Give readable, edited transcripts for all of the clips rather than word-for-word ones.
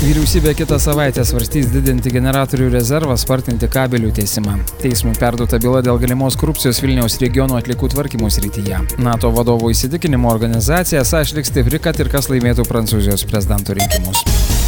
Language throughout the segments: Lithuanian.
Vyriausybė kitą savaitę svarstys didinti generatorių rezervą, spartinti kabelių tiesimą. Teismui perduota byla dėl galimos korupcijos Vilniaus regiono atliekų tvarkymo srityje. NATO vadovų įsitikinimo organizacija išliks stipri, kad ir kas laimėtų Prancūzijos prezidento rinkimus.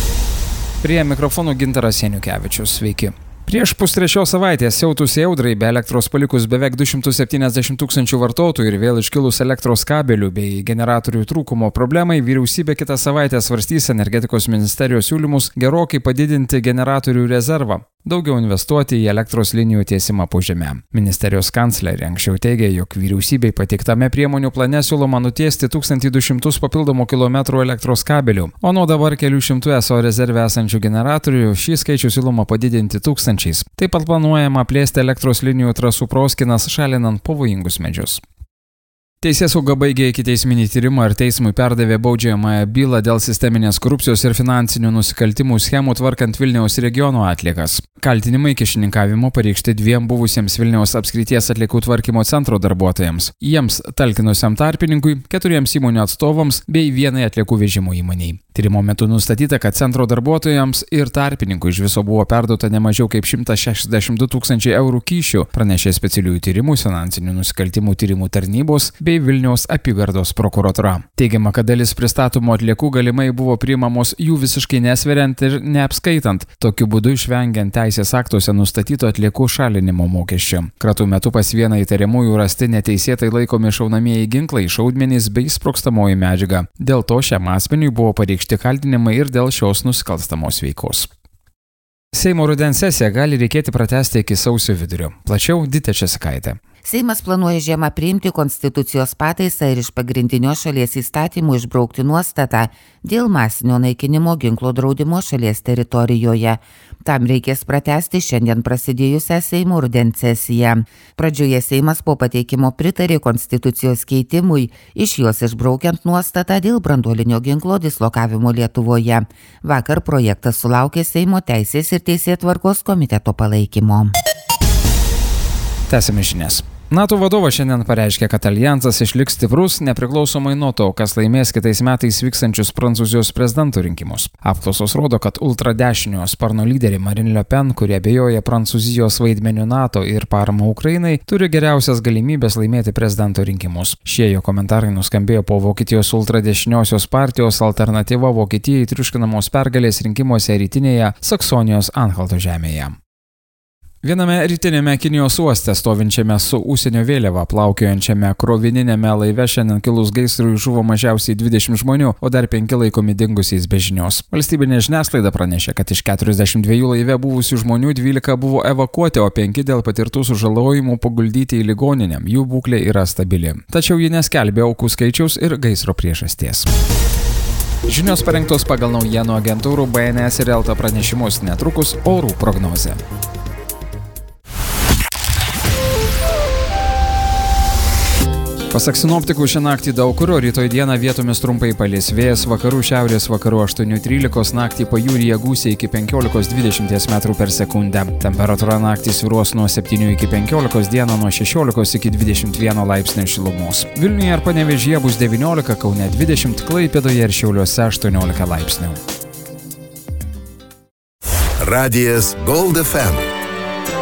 Prie mikrofonų Gintaras Janukevičius. Sveiki. Prieš pustrečios savaitės siautusiai audrai be elektros palikus beveik 270 tūkstančių vartotojų ir vėl iškilus elektros kabelių bei generatorių trūkumo problemai, vyriausybė kitą savaitę svarstys energetikos ministerijos siūlymus gerokai padidinti generatorių rezervą, daugiau investuoti į elektros linijų tiesimą po žeme. Ministerijos kanclerė anksčiau teigė, jog vyriausybei pateiktame priemonių plane siūloma nutiesti 1200 papildomų kilometrų elektros kabelių, o nuo dabar kelių šimtų ESO rezerve esančių generatorių šį skaičių siūloma padidinti 1000. Taip pat planuojama plėsti elektros linijų trasų proskynas, šalinant pavojingus medžius. Teisėsauga baigė ikiteisminį tyrimą ir teismui perdavė baudžiamąją bylą dėl sisteminės korupcijos ir finansinių nusikaltimų schemų tvarkant Vilniaus regiono atliekas. Kaltinimai kyšininkavimu pareikšti dviem buvusiems Vilniaus apskrities atliekų tvarkymo centro darbuotojams, jiems talkinusiam tarpininkui, 4 įmonių atstovams bei vienai atliekų vežimo įmoniai. Tyrimo metu nustatyta, kad centro darbuotojams ir tarpininkui iš viso buvo perduota ne mažiau kaip 162 tūkstančiai eurų kyšių, pranešė specialiųjų tyrimų finansinių nusikaltimų tyrimų tarnybos bei Vilniaus apygardos prokuratūra. Teigiama, kad dalis pristatomų atliekų galimai buvo priimamos jų visiškai nesveriant ir neapskaitant, tokiu būdu išvengiant teisės aktuose nustatyto atliekų šalinimo mokesčio. Kratų metu pas vieną įtariamųjų rasti neteisėtai laikomi šaunamieji ginklai, šaudmenys bei sprogstamoji medžiaga. Dėl to šiam asmeniui buvo pareikšti kaltinimai ir dėl šios nusikalstamos veikos. Seimo rudens sesiją gali reikėti pratęsti iki sausio vidurio. Plačiau Ditė Česakaitė. Seimas planuoja žiemą priimti konstitucijos pataisą ir iš pagrindinio šalies įstatymų išbraukti nuostatą dėl masinio naikinimo ginklo draudimo šalies teritorijoje. Tam reikės pratęsti šiandien prasidėjusią Seimo rudens sesiją. Pradžioje Seimas po pateikimo pritarė konstitucijos keitimui, iš jos išbraukiant nuostatą dėl branduolinio ginklo dislokavimo Lietuvoje. Vakar projektas sulaukė Seimo teisės ir teisėtvarkos komiteto palaikymo. Tęsime žinias. NATO vadovas šiandien pareiškė, kad alijansas išliks stiprus nepriklausomai nuo to, kas laimės kitais metais vykstančius Prancūzijos prezidento rinkimus. Apklausos rodo, kad ultradešiniojo sparno lyderė Marine Le Pen, kurie abejoja Prancūzijos vaidmeniu NATO ir parama Ukrainai, turi geriausias galimybės laimėti prezidento rinkimus. Šie jo komentarai nuskambėjo po Vokietijos ultradešiniosios partijos Alternatyva Vokietijai triuškinamos pergalės rinkimuose rytinėje Saksonijos Anhalto žemėje. Viename rytinėme Kinijos uoste stovinčiame su užsienio vėliava plaukiojančiame krovininiame laive šiandien kilus gaisrui žuvo mažiausiai 20 žmonių, o dar 5 laikomi dingusiais be žinios. Valstybinė žiniasklaida pranešė, kad iš 42 laive buvusių žmonių 12 buvo evakuoti, o 5 dėl patirtų sužalojimų paguldyti į ligoninę. Jų būklė yra stabili. Tačiau ji neskelbė aukų skaičiaus ir gaisro priežasties. Žinios parengtos pagal naujienų agentūrų BNS ir Elta pranešimus, netrukus orų prognozė. Pasak sinoptikų, šią naktį daug kur, o rytoj dieną vietomis trumpai palis vėjas vakarų šiaurės vakarų 8-13, naktį pajūryje gūsiai iki 15-20 metrų per sekundę. Temperatūra naktį svyruos nuo 7 iki 15, dieną nuo 16 iki 21 laipsnių šilumos. Vilniuje ir Panevėžyje bus 19, Kaune 20, Klaipėdoje ir Šiauliuose 18 laipsnių. Radijas Gold FM.